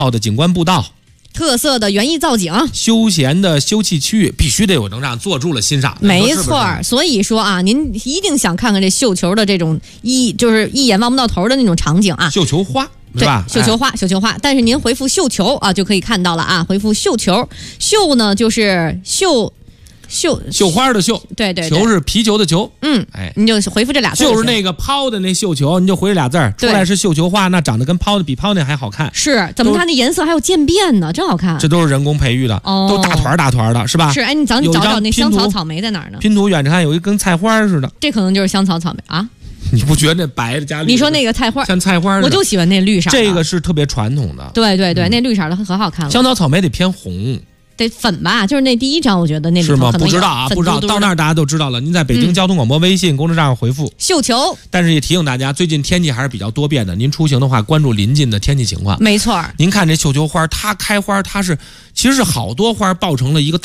的景观步道。 特色的园艺造景， 休闲的休憩区域必须得有能让坐住了欣赏的， 没错。所以说啊，您一定想看看这绣球的这种就是一眼望不到头的那种场景啊。 绣球花， 对吧？绣球花，绣球花。但是您回复绣球啊，就可以看到了啊。回复绣球，绣呢就是绣花的绣，对， 球是皮球的球， 你就回复这俩字。 就是那个抛的那绣球，你就回这俩字儿，出来是绣球花，那长得跟抛的比抛那还好看。 是，怎么它那颜色还有渐变呢？真好看。 这都是人工培育的，都大团的，是吧？ 是，哎，你找找那香草草莓在哪儿呢？ 拼图远着看有一跟菜花似的， 这可能就是香草草莓啊。 你不觉得那白的加绿的？ 你说那个菜花像菜花， 我就喜欢那绿色。 这个是特别传统的。 对，那绿色的可好看了。 香草草莓得偏红。 得粉吧，就是那第一张，我觉得那里头是吗？不知道啊，不知道。到那儿大家都知道了。您在北京交通广播微信公众账回复绣球。但是也提醒大家，最近天气还是比较多变的。您出行的话，关注临近的天气情况。 没错。 您看这绣球花，它开花，其实是好多花抱成了一个大